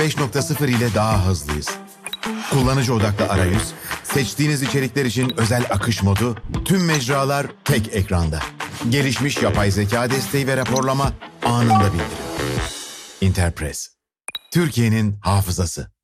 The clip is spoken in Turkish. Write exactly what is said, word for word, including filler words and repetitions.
beş nokta sıfır ile daha hızlıyız. Kullanıcı odaklı arayüz, seçtiğiniz içerikler için özel akış modu, tüm mecralar tek ekranda. Gelişmiş yapay zeka desteği ve raporlama anında bildirim. Interpress, Türkiye'nin hafızası.